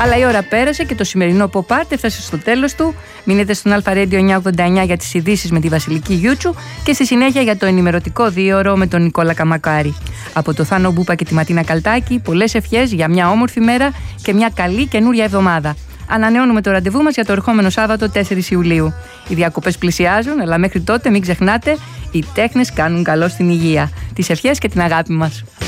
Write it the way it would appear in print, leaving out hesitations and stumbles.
Αλλά η ώρα πέρασε και το σημερινό Pop Art έφτασε στο τέλος του. Μείνετε στον Αλφα Radio 989 για τις ειδήσεις με τη Βασιλική Γιούτσου και στη συνέχεια για το ενημερωτικό 2ωρο με τον Νικόλα Καμακάρη. Από το Θάνο Μπούπα και τη Ματίνα Καλτάκη, πολλές ευχές για μια όμορφη μέρα και μια καλή καινούρια εβδομάδα. Ανανεώνουμε το ραντεβού μας για το ερχόμενο Σάββατο 4 Ιουλίου. Οι διακοπές πλησιάζουν, αλλά μέχρι τότε μην ξεχνάτε, οι τέχνες κάνουν καλό στην υγεία. Τις ευχές και την αγάπη μας.